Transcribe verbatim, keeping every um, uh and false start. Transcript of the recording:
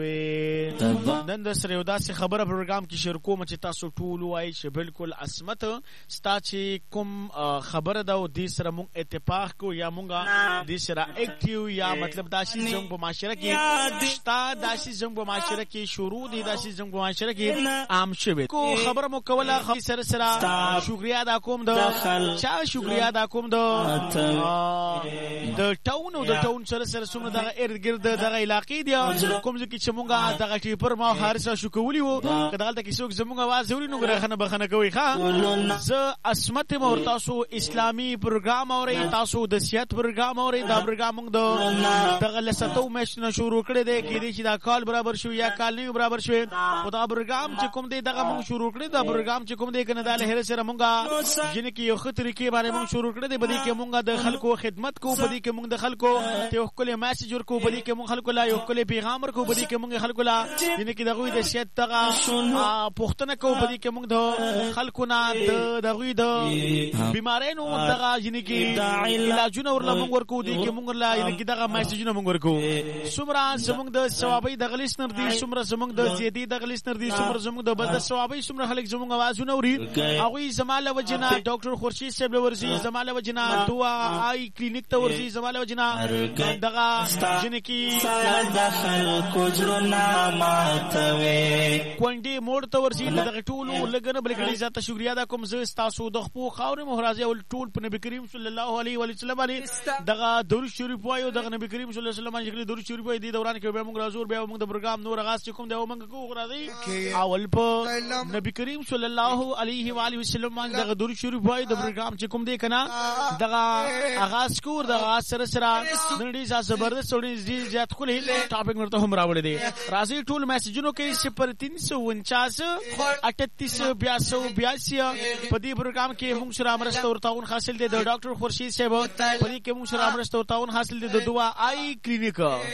نن د سره یو داسې خبره پروګرام کې شیر کوم چې تاسو ټول وایي چې بالکل عصمت ستا چې کوم خبره ده او دې سره مونږ اتفاق کو یا مونږه دې سره اکټیو یا مطلب داسې زموږ په معاشره کې ستا داسې زموږ په معاشره کې شروع دي داسې زموږ په معاشره کې عام شوي کو خبره مو کوله سره سره شکریا ادا کوم د چا شکریا ادا کوم د د ټاون او د ټاون سره سره څومره دغه ارد ګرد دغه علاقې دي کوم ځکه چې مونږه دغه ټیپر ما حارسه شو کولی وو کداغه ته کیسوک زمونږ आवाज وري نو غره بخنه کوي ښا ز عصمت مور تاسو اسلامي پروګرام اوري تاسو د سیاست پروګرام اوري دا پروګرام موږ دغه لساتو مېشنه شروع کړی دی کې دي چې دا کال برابر شو یا کال نه برابر شو خدا پروګرام چې کوم دی دغه موږ شروع کړی دا پروګرام چې کوم دی کنه د هر سره مونږه جن کې یو خطر کې باندې موږ شروع کړی دی بدی کې مونږه د خلکو خدمت کو بدی کې مونږ د خلکو ته خپل میسج ورکو بدی کې مونږ خلکو لا یو خپل پیغام ورکو بدی کې مونږ خلکو لا جن کې دغه د سیاست دغه پښتنه کو بدی کې مونږ د خلکو نه د دغه د بیمارانو دغه جن کې علاجونه ورلا مونږ ورکو دي کې مونږ لا جن کې دغه میسجونه مونږ ورکو سمرا زمونږ د ثوابي د غلیس نر دي سمرا زمونږ د زیدي د غلیس نر دي سمرا زمونږ د بد ثوابي سمرا خلک زمونږ आवाजونه وري هغه زماله وجنا ډاکټر خورشید صاحب ورسي زماله وجنا دوا آی کلینیک ته ورسي زماله وجنا دغه جن کې داخل کوجرنا ماتوي کونډي موړ ته ورسي دغه ټولو لګنه بلګړي ذات شکریا دا کوم زه تاسو د خپل خاور مهرازي او ټول په نبی کریم صلی الله علیه و سلم باندې دغه درود شریف وایو دغه نبی کریم صلی الله علیه وسلم باندې درود شریف وایي د دوران کې به موږ راځو بیا موږ د پروګرام نور آغاز کوم دی او موږ کو راځي اول په نبی کریم صلی الله علیه و آله وسلم باندې دغه درود شریف وایي د پروګرام چې کوم دی کنه دغه آغاز کو دغه سره سره نړۍ ځا زبردست وړي زیات خو له ټاپک ورته هم راوړي دي راځي ټول میسجونو کې صفر تین سو انچاس اٹھتیس بیاسو بیاسی په دې پروګرام کې موږ سره مرسته ورتاون حاصل دي د ډاکټر خورشید صاحب په دې کې موږ سره مرسته ورتاون حاصل دي د دوا آی کلینیک